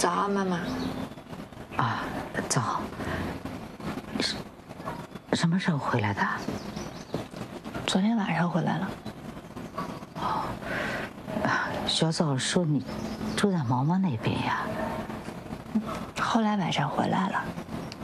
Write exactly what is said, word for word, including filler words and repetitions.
早啊，妈妈。 啊，早。什什么时候回来的？ 昨天晚上回来了。 哦，啊，小枣说你住在毛毛那边呀。 后来晚上回来了。